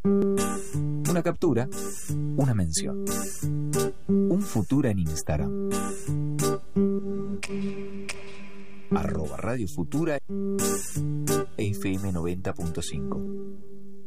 Una captura, una mención. Un futuro en Instagram. @Radio Futura FM 90.5.